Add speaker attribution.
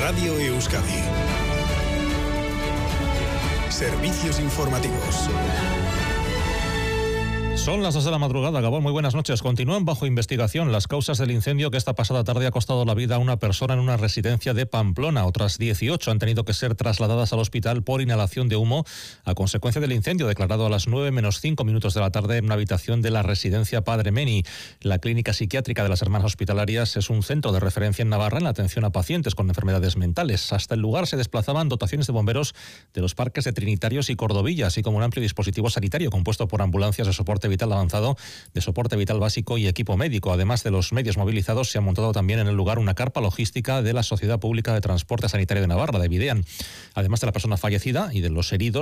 Speaker 1: Radio Euskadi. Servicios informativos.
Speaker 2: Son las 2 de la madrugada, Gabón, muy buenas noches. Continúan bajo investigación las causas del incendio que esta pasada tarde ha costado la vida a una persona en una residencia de Pamplona. Otras 18 han tenido que ser trasladadas al hospital por inhalación de humo a consecuencia del incendio declarado a las 9 menos 5 minutos de la tarde en una habitación de la residencia Padre Meni. La clínica psiquiátrica de las Hermanas Hospitalarias es un centro de referencia en Navarra en la atención a pacientes con enfermedades mentales. Hasta el lugar se desplazaban dotaciones de bomberos de los parques de Trinitarios y Cordovilla, así como un amplio dispositivo sanitario compuesto por ambulancias de soporte vital avanzado, de soporte vital básico y equipo médico. Además de los medios movilizados, se ha montado también en el lugar una carpa logística de la Sociedad Pública de Transporte Sanitario de Navarra, de Videan. Además de la persona fallecida y de los heridos,